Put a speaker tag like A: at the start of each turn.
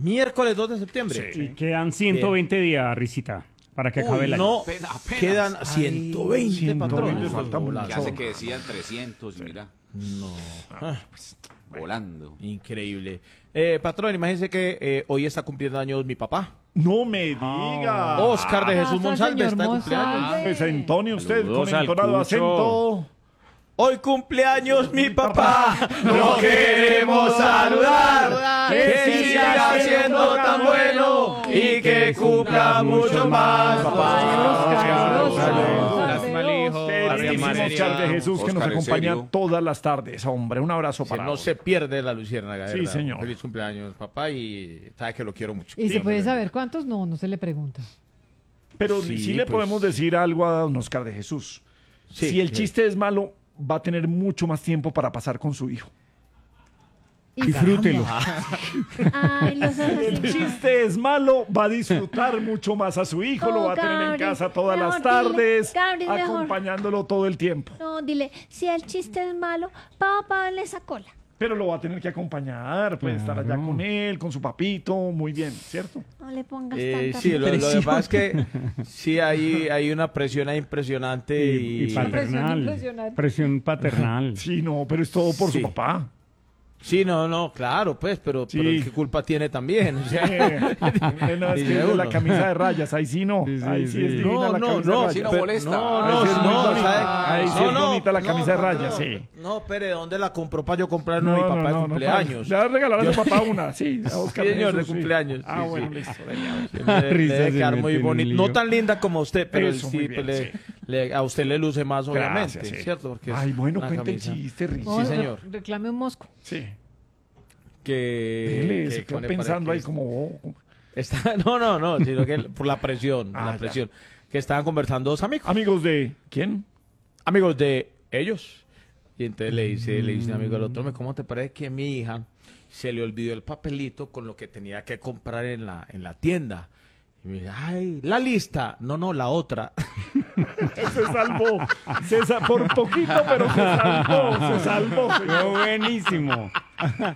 A: Miércoles 2 de septiembre.
B: Sí, quedan 120 días, Risita, para que acabe el año.
A: No,
C: Apenas.
A: quedan 120,
D: 120,
A: patrón.
D: falta mucho.
C: Que hace que decían 300 y mira,
A: No.
C: volando.
A: Increíble. Patrón, imagínese que hoy está cumpliendo años mi papá.
D: No me diga.
A: Oscar de Jesús
E: Pasa,
A: Monsalve está de
E: señor
A: cumpleaños.
E: Monsalve.
D: Pues Antonio, usted
B: Saludos
D: con
B: al
D: entonado
B: Cucho.
D: acento.
A: Hoy cumpleaños mi papá, lo queremos saludar, que siga siendo tan bueno y que cumpla mucho más.
D: Queridísimo Oscar de Jesús, que nos
C: Oscar, ¿en
D: acompaña
C: serio?
D: todas las tardes. Hombre, un abrazo para
A: No
D: hoy.
A: se pierde la luciérnaga, de
D: Sí,
A: verdad.
D: señor.
A: Feliz cumpleaños, papá, y sabe que lo quiero mucho.
E: ¿Y se puede
D: hombre.
E: saber cuántos? No, no se le pregunta.
D: Pero
A: Sí,
D: sí, le
A: pues.
D: podemos decir algo a don Oscar de Jesús.
A: Sí,
D: Si el
A: sí.
D: chiste es malo, va a tener mucho más tiempo para pasar con su hijo.
B: Disfrútelo.
F: Ay, los ojos
D: El
F: así.
D: chiste es malo, va a disfrutar mucho más a su hijo, lo va a tener en
F: Gabriel,
D: casa todas las
F: mejor dile,
D: tardes,
F: Gabriel, mejor.
D: acompañándolo todo el tiempo.
F: No, dile, si el chiste es malo, papá le esa cola.
D: Pero lo va a tener que acompañar, puede estar allá con él, con su papito, muy bien, ¿cierto?
F: No le pongas tanta
A: Sí, lo que
B: presión.
A: pasa es que sí hay una presión ahí impresionante
B: Y
A: y,
B: paternal.
E: impresionante.
B: Presión paternal.
D: Sí, no, pero es todo por
A: Sí.
D: su papá.
A: sí, no, claro, pues, pero
D: Sí.
A: ¿qué culpa tiene también? O sea,
D: No, es
A: Dice
D: que
A: uno.
D: la camisa de rayas, ahí sí no.
B: Sí, sí,
D: Ahí sí,
B: sí.
D: es divina la camisa de rayas.
C: sí, no
A: pero-
C: molesta.
A: No,
D: Ahí sí es muy bonita.
A: ¿sabe?
D: Ahí sí es bonita la camisa de rayas,
A: no,
D: sí.
A: No, pero ¿dónde la compró para yo comprarle a mi papá de cumpleaños?
D: Le vas a regalar a su papá una, sí. A Oscar
A: Sí, señor, de
D: Jesús, sí.
A: cumpleaños,
D: Ah,
A: sí,
D: bueno,
A: sí.
D: listo.
A: Le
B: Risa,
A: debe
B: se
A: quedar
B: mete
A: muy
B: en un
A: bonito.
B: lío.
A: No tan linda como usted, pero
D: Eso,
A: sí,
D: muy
A: pues,
D: bien,
A: a usted le luce más, obviamente,
D: Gracias, sí.
A: ¿cierto? Porque es
D: Ay, bueno,
A: una
D: cuenta el
A: camisa
D: chiste, Riz.
E: No,
A: señor.
E: Reclame un mosco.
D: Sí.
A: que...
D: Dele,
A: que
D: se quedó
A: pone
D: pensando
A: para
D: ahí
A: que-
D: como... oh.
A: Está, no, sino que por la presión,
D: Ah,
A: la
D: ya.
A: presión. Que estaban conversando dos amigos,
D: Amigos de... ¿Quién?
A: amigos de ellos. Y entonces le dice un amigo al otro, ¿cómo te parece que mi hija se le olvidó el papelito con lo que tenía que comprar en la tienda? Y me dice, ay, la lista. No, la otra.
D: Se salvó. Por poquito, pero se salvó. Se salvó.
B: Fue buenísimo.